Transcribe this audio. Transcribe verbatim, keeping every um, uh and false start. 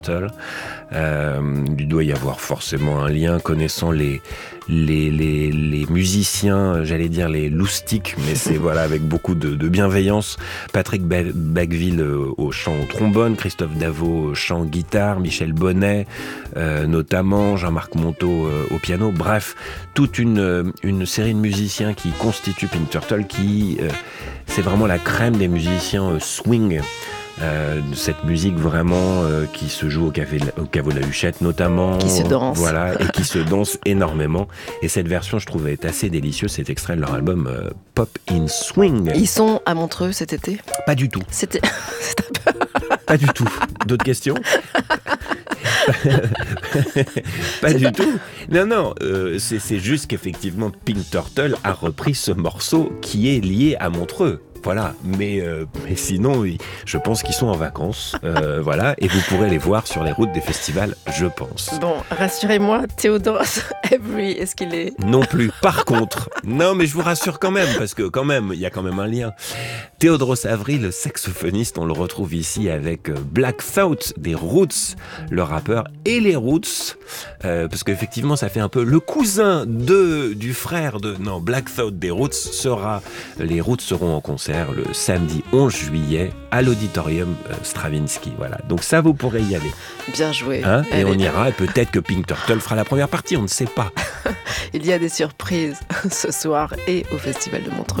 Euh, il doit y avoir forcément un lien connaissant les, les, les, les musiciens, j'allais dire les loustiques, mais c'est voilà avec beaucoup de, de bienveillance. Patrick Bacqueville au chant au trombone, Christophe Davo au chant guitare, Michel Bonnet euh, notamment, Jean-Marc Monteau euh, au piano. Bref, toute une, une série de musiciens qui constituent Pink Turtle, qui euh, c'est vraiment la crème des musiciens euh, swing. Euh, cette musique vraiment euh, qui se joue au, café, au caveau de la Huchette notamment, qui se danse, voilà, et qui se danse énormément. Et cette version, je trouvais, est assez délicieuse. C'est extrait de leur album euh, Pop in Swing. Ils sont à Montreux cet été ? Pas du tout. C'était. Pas du tout. D'autres questions ? Pas du tout. Non, non, euh, c'est, c'est juste qu'effectivement Pink Turtle a repris ce morceau qui est lié à Montreux. Voilà, mais, euh, mais sinon, oui, je pense qu'ils sont en vacances, euh, voilà, et vous pourrez les voir sur les routes des festivals, je pense. Bon, rassurez-moi, Théodros Avery, est-ce qu'il est... Non plus, par contre, non, mais je vous rassure quand même, parce que quand même, il y a quand même un lien. Théodros Avery, le saxophoniste, on le retrouve ici avec Black Thought des Roots, le rappeur, et les Roots, euh, parce qu'effectivement, ça fait un peu le cousin de, du frère de... Non, Black Thought des Roots sera... Les Roots seront en concert le samedi onze juillet à l'auditorium Stravinsky. Voilà. Donc ça, vous pourrez y aller. Bien joué. Hein, et Allez. on ira, et peut-être que Pink Turtle fera la première partie, on ne sait pas. Il y a des surprises ce soir et au Festival de Montreux.